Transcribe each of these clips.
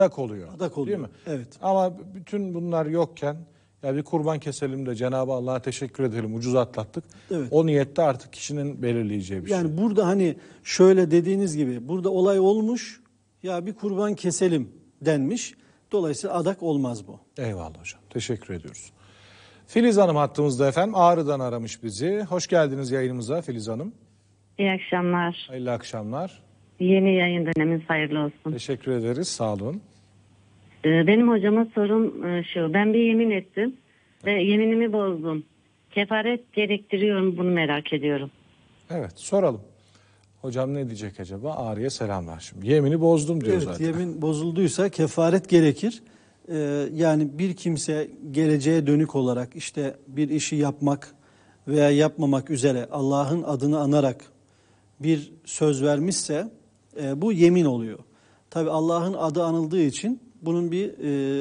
adak oluyor. Adak oluyor. Değil mi? Evet. Ama bütün bunlar yokken ya bir kurban keselim de Cenab-ı Allah'a teşekkür edelim. Ucuz atlattık. Evet. O niyette artık kişinin belirleyeceği bir şey. Yani burada hani şöyle dediğiniz gibi burada olay olmuş, ya bir kurban keselim denmiş. Dolayısıyla adak olmaz bu. Eyvallah hocam. Teşekkür ediyoruz. Filiz Hanım hattımızda efendim. Ağrı'dan aramış bizi. Hoş geldiniz yayınımıza Filiz Hanım. İyi akşamlar. Hayırlı akşamlar. Yeni yayın döneminiz hayırlı olsun. Teşekkür ederiz. Sağ olun. Benim hocama sorum şu. Ben bir yemin ettim ve yeminimi bozdum. Kefaret gerektiriyor mu, bunu merak ediyorum. Evet, soralım. Hocam ne diyecek acaba? Ağrı'ya selamlar şimdi. Yemini bozdum diyor Evet, zaten. yemin bozulduysa kefaret gerekir. Yani bir kimse geleceğe dönük olarak işte bir işi yapmak veya yapmamak üzere Allah'ın adını anarak bir söz vermişse bu yemin oluyor. Tabi Allah'ın adı anıldığı için bunun bir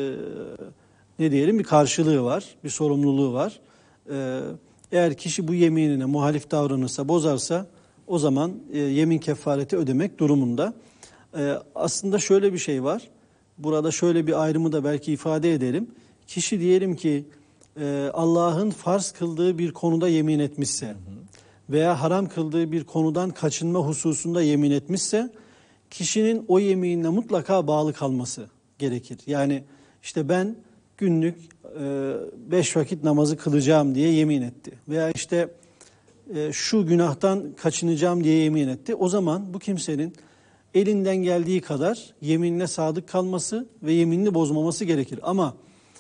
ne diyelim bir karşılığı var, bir sorumluluğu var. Eğer kişi bu yeminine muhalif davranırsa, bozarsa o zaman yemin kefareti ödemek durumunda. Aslında şöyle bir şey var. Burada şöyle bir ayrımı da belki ifade edelim. Kişi diyelim ki Allah'ın farz kıldığı bir konuda yemin etmişse veya haram kıldığı bir konudan kaçınma hususunda yemin etmişse kişinin o yeminine mutlaka bağlı kalması gerekir. Yani işte ben günlük 5 vakit namazı kılacağım diye yemin etti. Veya işte şu günahtan kaçınacağım diye yemin etti. O zaman bu kimsenin elinden geldiği kadar yeminine sadık kalması ve yeminini bozmaması gerekir. Ama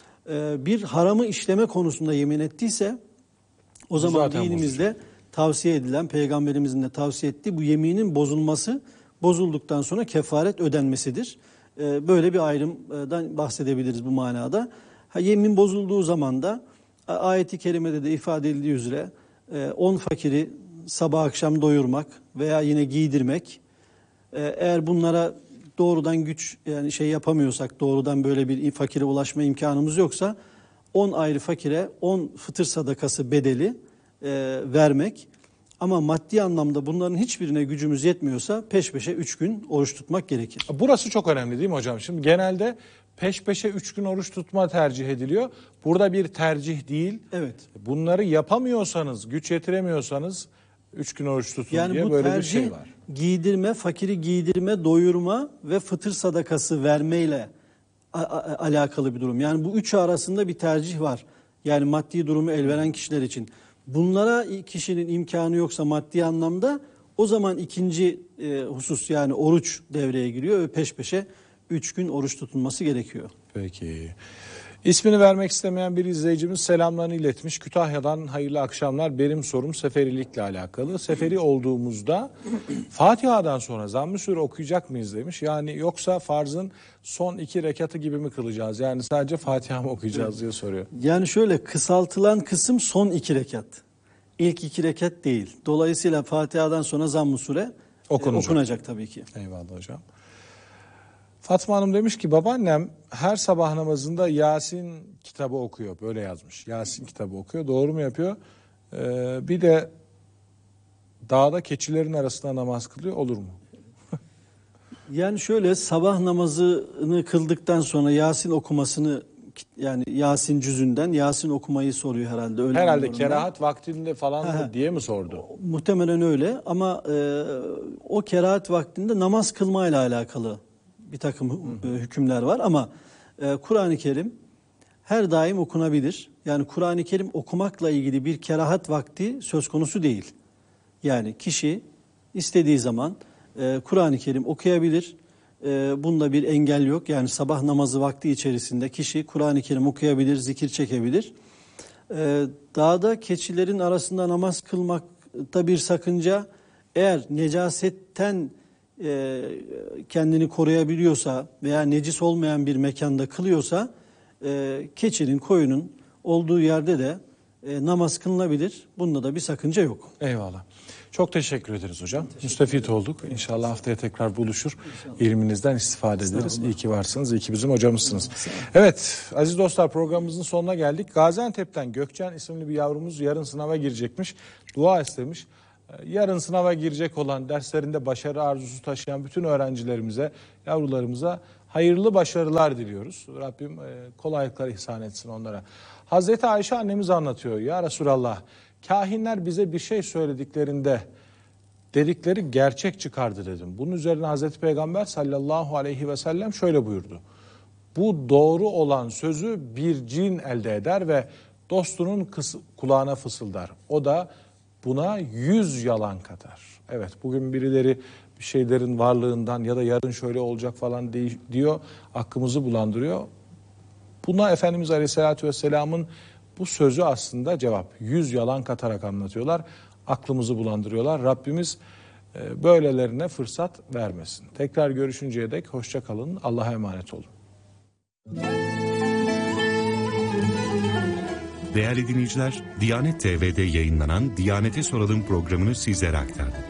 bir haramı işleme konusunda yemin ettiyse o zaman zaten dinimizde tavsiye edilen, peygamberimizin de tavsiye ettiği bu yeminin bozulması, bozulduktan sonra kefaret ödenmesidir. Böyle bir ayrımdan bahsedebiliriz bu manada. Yemin bozulduğu zaman da ayet-i kerimede de ifade edildiği üzere 10 fakiri sabah akşam doyurmak veya yine giydirmek. Eğer bunlara doğrudan güç yani şey yapamıyorsak, doğrudan böyle bir fakire ulaşma imkanımız yoksa 10 ayrı fakire 10 fıtır sadakası bedeli vermek. Ama maddi anlamda bunların hiçbirine gücümüz yetmiyorsa peş peşe 3 gün oruç tutmak gerekir. Burası çok önemli değil mi hocam? Şimdi genelde peş peşe 3 gün oruç tutma tercih ediliyor. Burada bir tercih değil. Evet. Bunları yapamıyorsanız, güç yetiremiyorsanız 3 gün oruç tutun yani diye bu böyle bir tercih, şey var. Giydirme, fakiri giydirme, doyurma ve fıtır sadakası vermeyle alakalı bir durum. Yani bu üçü arasında bir tercih var. Yani maddi durumu el veren kişiler için. Bunlara kişinin imkanı yoksa maddi anlamda o zaman ikinci husus yani oruç devreye giriyor ve peş peşe 3 gün oruç tutulması gerekiyor. Peki. İsmini vermek istemeyen bir izleyicimiz selamlarını iletmiş. Kütahya'dan hayırlı akşamlar. Benim sorum seferilikle alakalı. Seferi olduğumuzda Fatiha'dan sonra Zamm-ı Sure okuyacak mıyız demiş. Yani yoksa farzın son 2 rekatı gibi mi kılacağız? Yani sadece Fatiha mı okuyacağız diye soruyor. Yani şöyle kısaltılan kısım son 2 rekat. İlk 2 rekat değil. Dolayısıyla Fatiha'dan sonra Zamm-ı Sure okunacak tabii ki. Eyvallah hocam. Fatma Hanım demiş ki babaannem her sabah namazında Yasin kitabı okuyor. Böyle yazmış. Yasin kitabı okuyor. Doğru mu yapıyor? Bir de dağda keçilerin arasında namaz kılıyor. Olur mu? Yani şöyle sabah namazını kıldıktan sonra Yasin okumasını yani Yasin cüzünden Yasin okumayı soruyor herhalde. Öyle herhalde kerahat vaktinde falan diye mi sordu? Muhtemelen öyle ama o kerahat vaktinde namaz kılmayla alakalı bir takım hükümler var ama Kur'an-ı Kerim her daim okunabilir. Yani Kur'an-ı Kerim okumakla ilgili bir kerahat vakti söz konusu değil. Yani kişi istediği zaman Kur'an-ı Kerim okuyabilir. Bunda bir engel yok. Yani sabah namazı vakti içerisinde kişi Kur'an-ı Kerim okuyabilir, zikir çekebilir. Dağda keçilerin arasında namaz kılmakta bir sakınca eğer necasetten kendini koruyabiliyorsa veya necis olmayan bir mekanda kılıyorsa keçinin, koyunun olduğu yerde de namaz kılınabilir. Bunda da bir sakınca yok. Eyvallah. Çok teşekkür ederiz hocam. Müstefit olduk. İnşallah haftaya tekrar buluşur. İlminizden istifade ederiz. İyi ki varsınız. İyi ki bizim hocamızsınız. Evet aziz dostlar programımızın sonuna geldik. Gaziantep'ten Gökçen isimli bir yavrumuz yarın sınava girecekmiş. Dua istemiş. Yarın sınava girecek olan derslerinde başarı arzusu taşıyan bütün öğrencilerimize, yavrularımıza hayırlı başarılar diliyoruz. Rabbim kolaylıklar ihsan etsin onlara. Hazreti Ayşe annemiz anlatıyor. Ya Resulallah, kahinler bize bir şey söylediklerinde dedikleri gerçek çıkardı dedim. Bunun üzerine Hazreti Peygamber sallallahu aleyhi ve sellem şöyle buyurdu. Bu doğru olan sözü bir cin elde eder ve dostunun kulağına fısıldar. O da buna 100 yalan katar. Evet, bugün birileri bir şeylerin varlığından ya da yarın şöyle olacak falan diyor, aklımızı bulandırıyor. Buna Efendimiz Aleyhisselatü Vesselam'ın bu sözü aslında cevap. 100 yalan katarak anlatıyorlar, aklımızı bulandırıyorlar. Rabbimiz böylelerine fırsat vermesin. Tekrar görüşünceye dek hoşça kalın, Allah'a emanet olun. Değerli dinleyiciler, Diyanet TV'de yayınlanan Diyanet'e Soralım programını sizlere aktardık.